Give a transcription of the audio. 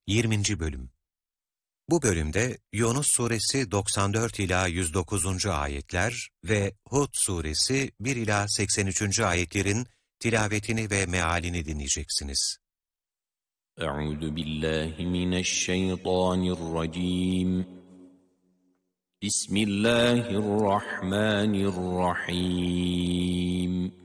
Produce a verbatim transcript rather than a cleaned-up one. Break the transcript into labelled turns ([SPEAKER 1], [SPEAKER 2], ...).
[SPEAKER 1] yirminci Bölüm. Bu bölümde Yunus Suresi doksan dört ila yüz dokuzuncu ayetler ve Hud Suresi bir ila seksen üçüncü ayetlerin tilavetini ve mealini dinleyeceksiniz.
[SPEAKER 2] Euzu billahi mineşşeytanirracim. Bismillahirrahmanirrahim.